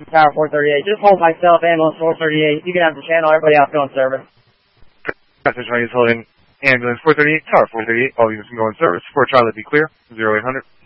Tower 438. Just hold myself, ambulance 438. You can have the channel. Everybody else go in service. Passenger is holding ambulance 438, Tower 438. All units can go in service. For Charlie, be clear. 0800.